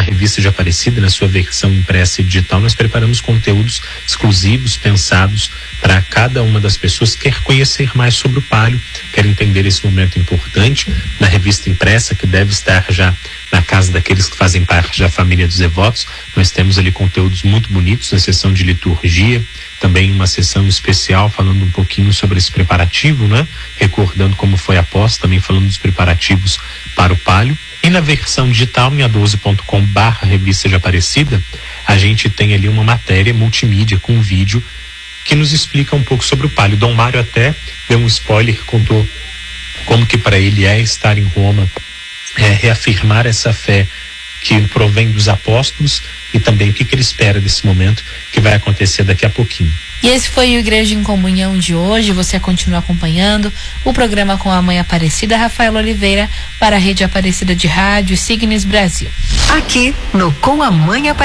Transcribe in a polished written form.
Revista de Aparecida, na sua versão impressa e digital, nós preparamos conteúdos exclusivos, pensados para cada uma das pessoas que quer conhecer mais sobre o Palio, quer entender esse momento importante. Na revista impressa, que deve estar já na casa daqueles que fazem parte da família dos devotos, nós temos ali conteúdos muito bonitos na sessão de liturgia, também uma sessão especial falando um pouquinho sobre esse preparativo, né? Recordando como foi a posse, também falando dos preparativos para o Palio. E na versão digital, minha12.com/revista de Aparecida, a gente tem ali uma matéria multimídia com um vídeo que nos explica um pouco sobre o Palio. Dom Mário até deu um spoiler, contou como que para ele é estar em Roma, reafirmar essa fé que provém dos apóstolos e também o que ele espera desse momento que vai acontecer daqui a pouquinho. E esse foi o Igreja em Comunhão de hoje. Você continua acompanhando o programa com a Mãe Aparecida, Rafaela Oliveira, para a Rede Aparecida de Rádio Signes Brasil. Aqui no Com a Mãe Aparecida.